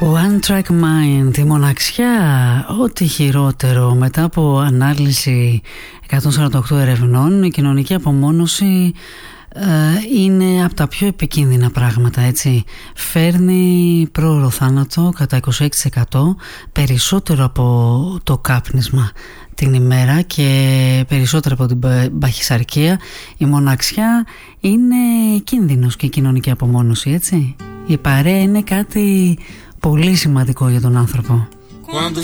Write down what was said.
One Track Mind, η μοναξιά, ό,τι χειρότερο. Μετά από ανάλυση 148 ερευνών, η κοινωνική απομόνωση είναι από τα πιο επικίνδυνα πράγματα, έτσι. Φέρνει πρόωρο θάνατο κατά 26%, περισσότερο από το κάπνισμα την ημέρα και περισσότερο από την παχυσαρκία. Η μοναξιά είναι κίνδυνος και η κοινωνική απομόνωση, έτσι. Η παρέα είναι κάτι πολύ σημαντικό για τον άνθρωπο. Quando